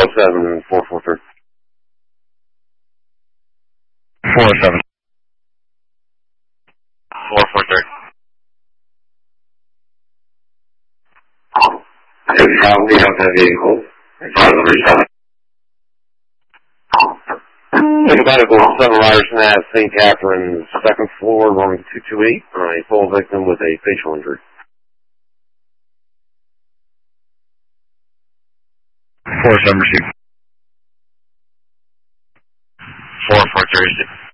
407 443. 407 443. We have that vehicle. Medical 7 Ryerson Ave, St. Catherine's, second floor, room 228, a full victim with a facial injury. 407 received. 443 received.